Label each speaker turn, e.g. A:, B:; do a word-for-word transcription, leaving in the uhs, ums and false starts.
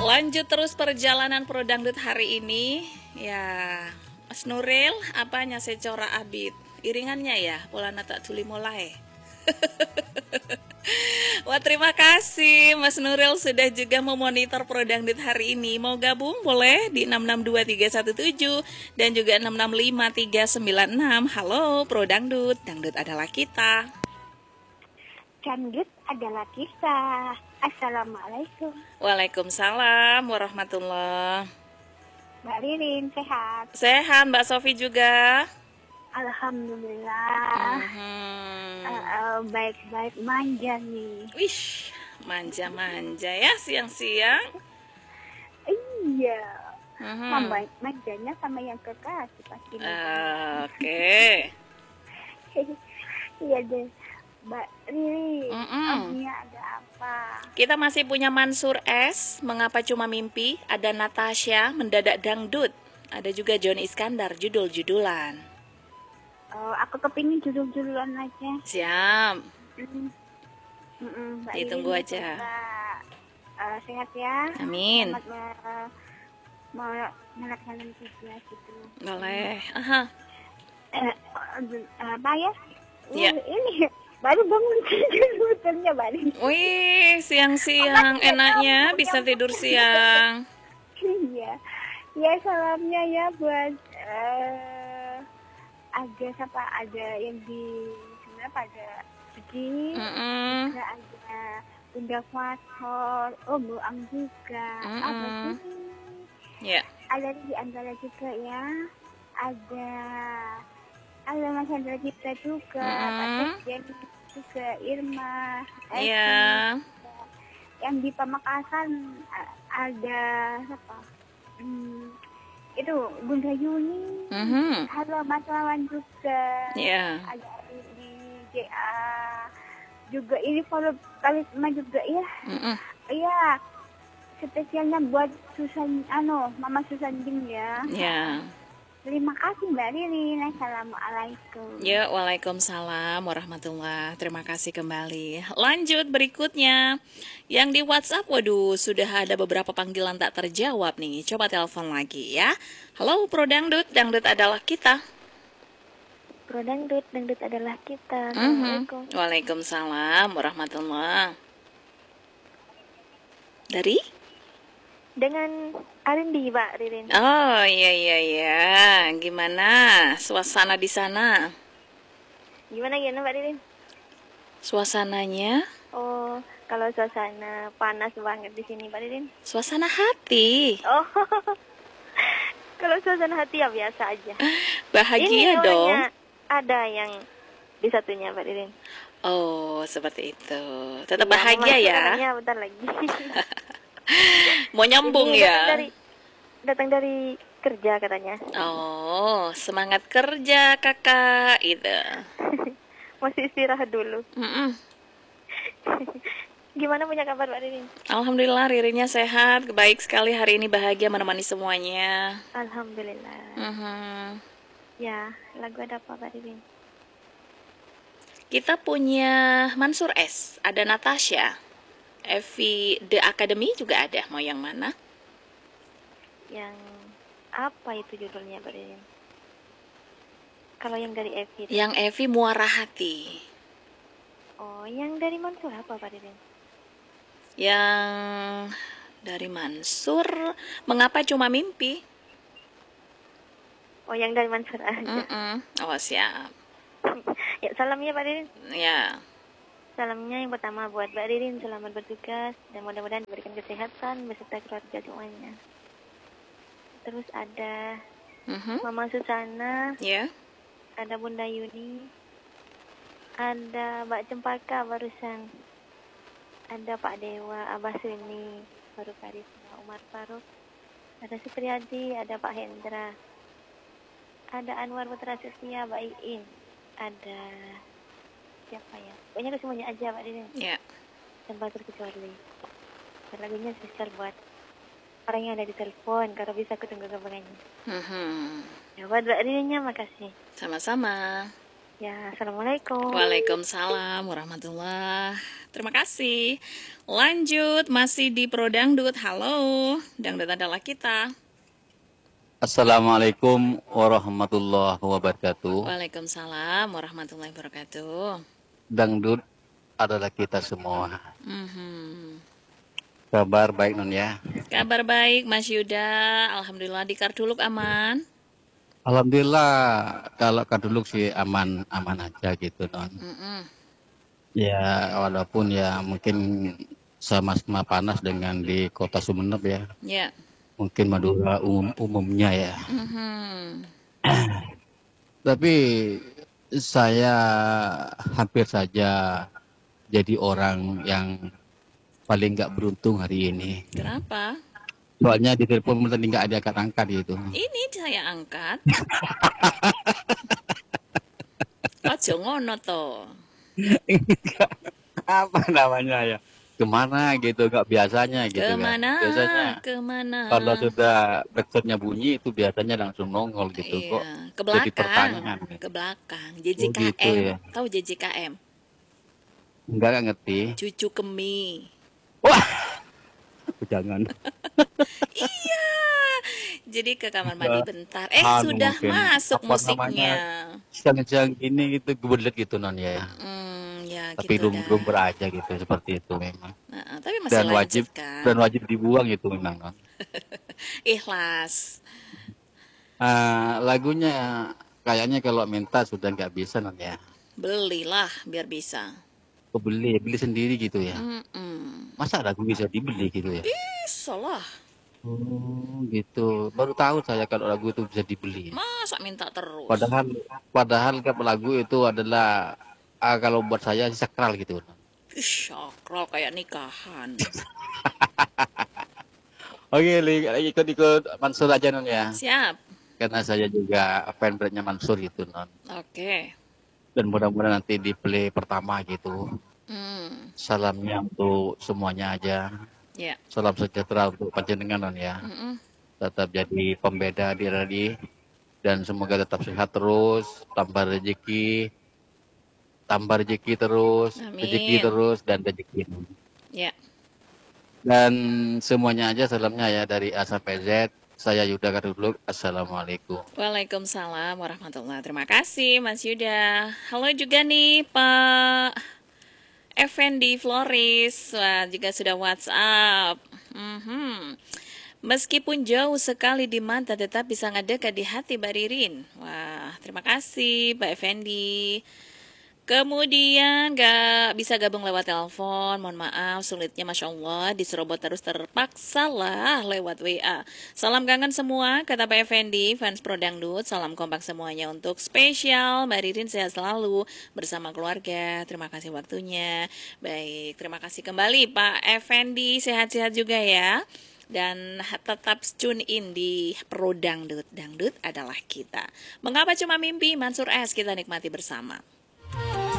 A: Lanjut terus perjalanan Pro Dangdut hari ini. Ya, Mas Nuril, apanya secora abit? Iringannya ya, polana tak tuli mulai. Wah, terima kasih Mas Nuril sudah juga memonitor Pro Dangdut hari ini. Mau gabung boleh di enam enam dua tiga satu tujuh dan juga enam enam lima tiga sembilan enam. Halo Pro Dangdut, dangdut adalah kita.
B: Dangdut adalah kita. Assalamualaikum.
A: Waalaikumsalam warahmatullah.
B: Mbak Ririn sehat?
A: Sehat, Mbak Sofi juga.
B: Alhamdulillah.
A: Hmm.
B: Uh, uh, baik-baik manja nih.
A: Wish, manja-manja ya siang-siang.
B: Iya.
A: Hmm.
B: Mama, manjanya sama yang kekasih pasti.
A: Uh, Oke.
B: Okay. Iya deh. Mbak Riri,
A: Mm -mm.
B: abisnya ada apa?
A: Kita masih punya Mansur S, Mengapa Cuma Mimpi. Ada Natasha, Mendadak Dangdut. Ada juga John Iskandar, Judul-Judulan.
B: Oh, aku kepingin judul-judulan aja.
A: Siap.
B: Mm. Mm -mm, Mbak
A: Ditunggu
B: Riri,
A: aja.
B: Uh, sehat ya.
A: Amin.
B: Selamat uh, mau melaksanakan tugas gitu.
A: Boleh. Aha.
B: Uh, uh, apa ya?
A: Ya.
B: Uh, ini baru bangun tidur sebetulnya, baru.
A: Wih, siang-siang enaknya bisa tidur siang.
B: Iya. Ya, salamnya ya buat uh, ada siapa ada yang di sebenarnya pada pergi.
A: Mm -mm.
B: Ada Bunda Fathor, oh Bu Ang juga.
A: Mm -mm.
B: Apa sih?
A: Ya.
B: Ada di antara juga ya. Ada ada Mas Hendra Cipta juga,
A: Mm-hmm.
B: Pak Jen juga, Irma,
A: Iya.
B: Yang di Pamekasan ada siapa? Hmm, itu Bunda Yuni.
A: Mm-hmm.
B: Halo Mas Lawan juga.
A: Iya.
B: Ada di, di J A juga, ini follow Kalisma juga ya.
A: Mm-hmm.
B: Iya. Spesialnya buat Susan, ano, Mama Susan Jing ya.
A: Iya.
B: Terima kasih Mbak Ririn. Assalamualaikum.
A: Ya, waalaikumsalam warahmatullah. Terima kasih kembali. Lanjut berikutnya. Yang di WhatsApp, waduh, sudah ada beberapa panggilan tak terjawab nih. Coba telepon lagi ya. Halo Pro Dangdut, Dangdut adalah kita.
B: Pro Dangdut, Dangdut adalah kita.
A: Assalamualaikum. Mm-hmm. Waalaikumsalam warahmatullah. Dari?
B: Dengan Arindi, Pak Ririn.
A: Oh, iya iya iya. Gimana suasana di sana?
B: Gimana gimana Pak Ririn?
A: Suasananya?
B: Oh, kalau suasana panas banget di sini, Pak Ririn.
A: Suasana hati.
B: Oh. Kalau suasana hati ya biasa aja.
A: Bahagia
B: ini
A: dong.
B: Ada yang di satunya, Pak Ririn.
A: Oh, seperti itu. Tetap
B: ya,
A: bahagia ya.
B: Iya, bentar lagi.
A: Mau nyambung
B: ini
A: ya?
B: Datang dari, datang dari kerja katanya.
A: Oh, semangat kerja kakak, itu.
B: Masih istirahat dulu.
A: Mm-mm.
B: Gimana punya kabar Pak Ririn?
A: Alhamdulillah Ririnnya sehat, baik sekali hari ini, bahagia menemani semuanya.
B: Alhamdulillah.
A: Mm-hmm.
B: Ya, lagu ada apa Pak Ririn?
A: Kita punya Mansur S, ada Natasha. Evi The Academy juga ada. Mau yang mana?
B: Yang apa itu judulnya, Pak Ririn? Kalau yang dari Evi.
A: Yang Evi Muara Hati.
B: Oh, yang dari Mansur apa, Pak Ririn?
A: Yang dari Mansur Mengapa Cuma Mimpi.
B: Oh, yang dari Mansur aja.
A: Mm-mm. Oh, siap.
B: Ya, salamnya Pak Ririn.
A: Ya.
B: Salamnya yang pertama buat Mbak Ririn, selamat bertugas dan mudah-mudahan diberikan kesehatan beserta keluarga semuanya. Terus ada
A: mm-hmm.
B: Mama Susana,
A: ya, yeah.
B: Ada Bunda Yuni, ada Mbak Cempaka barusan, ada Pak Dewa, Abah Suni, Faruk Karisma, Umar Faruk, ada Supriyadi, ada Pak Hendra, ada Anwar Putra Setia, Mbak Iin, ada siapa ya? Pokoknya semuanya aja Pak Ririn.
A: Iya.
B: Tanpa terkecuali. Dan lagunya spesial buat orang yang ada di telepon. Kalau bisa aku tunggu kabarnya.
A: Mm-hmm.
B: Ya buat Mbak Ririnnya makasih.
A: Sama-sama.
B: Ya, assalamualaikum.
A: Waalaikumsalam warahmatullah. Terima kasih. Lanjut, masih di Pro Dangdut. Halo, Dangdut adalah kita.
C: Assalamualaikum warahmatullahi wabarakatuh.
A: Waalaikumsalam warahmatullahi wabarakatuh.
C: Dangdut adalah kita semua.
A: Mhm.
C: Kabar baik non ya?
A: Kabar baik Mas Yuda. Alhamdulillah di Karduluk aman.
C: Alhamdulillah kalau kaduluk sih aman-aman aja gitu non.
A: Mm-mm.
C: Ya walaupun ya mungkin sama-sama panas dengan di kota Sumeneb ya.
A: Ya.
C: Mungkin Madura umum umumnya ya.
A: Mhm.
C: Tapi saya hampir saja jadi orang yang paling nggak beruntung hari ini.
A: Kenapa?
C: Soalnya di telepon tadi nggak ada angkat-angkat gitu.
A: Ini saya angkat. Ojo ngono to.
C: Apa namanya ya? Kemana gitu, nggak biasanya gitu
A: Kemana?
C: kan. Biasanya
A: Kemana?
C: kalau sudah recordnya bunyi itu biasanya langsung nongol gitu kok.
A: Iya, ke
C: Jadi
A: belakang.
C: pertanyaan.
A: Ke belakang.
C: Oh
A: J J K M.
C: gitu ya.
A: Tahu J J K M?
C: Enggak nggak ngerti.
A: Cucu kemi.
C: Wah, jangan.
A: Iya. Jadi ke kamar mandi bentar. Eh,
C: Anu
A: sudah
C: mungkin
A: masuk
C: apa
A: musiknya.
C: namanya siang-siang gini gitu gebelet gitu non ya.
A: Hmm, ya
C: Tapi
A: gitu
C: belum
A: dah.
C: belum beraja gitu seperti itu memang.
A: Nah, tapi masih
C: Dan
A: lanjut
C: wajib
A: kan?
C: dan wajib dibuang itu memang non.
A: Ikhlas.
C: Ah, lagunya kayaknya kalau minta sudah nggak bisa non ya.
A: Belilah biar bisa.
C: Oh, beli beli sendiri gitu ya.
A: Mm-mm.
C: Masa lagu bisa dibeli gitu ya?
A: Bisa lah.
C: Oh gitu. Baru tahu saya kalau lagu itu bisa dibeli.
A: Masa minta terus?
C: Padahal padahal kan lagu itu adalah ah, kalau buat saya sakral gitu.
A: Ih, sakral kayak nikahan.
C: Oke, Li, ikut-ikut Mansur aja non ya.
A: Siap.
C: Karena saya juga fan beratnya Mansur gitu non.
A: Oke.
C: Dan mudah-mudahan nanti di play pertama gitu.
A: Hmm.
C: Salamnya untuk semuanya aja.
A: Ya.
C: Salam sejahtera untuk panjenengan non ya.
A: Mm-mm.
C: Tetap jadi pembeda di Radi dan semoga tetap sehat terus, tambah rezeki, tambah rezeki terus, rezeki
A: Amin.
C: terus dan rezeki.
A: Ya.
C: Dan semuanya aja salamnya ya dari A sampai Z. Saya Yuda Kaduluk. Assalamualaikum.
A: Waalaikumsalam warahmatullahi. Terima kasih Mas Yuda. Halo juga nih Pak Effendi Floris. Wah, juga sudah WhatsApp. Mhm. Meskipun jauh sekali di mata tetap bisa ngedekat di hati Mbak Ririn. Wah, terima kasih Pak Effendi. Kemudian gak bisa gabung lewat telepon, mohon maaf sulitnya Masya Allah diserobot terus terpaksa lah lewat W A. Salam kangen semua, kata Pak Effendi, fans Pro Dangdut, salam kompak semuanya untuk spesial, Mbak Ririn sehat selalu bersama keluarga, terima kasih waktunya. Baik, terima kasih kembali Pak Effendi, sehat-sehat juga ya. Dan tetap tune in di Pro Dangdut, Dangdut adalah kita. Mengapa cuma mimpi, Mansur S, kita nikmati bersama.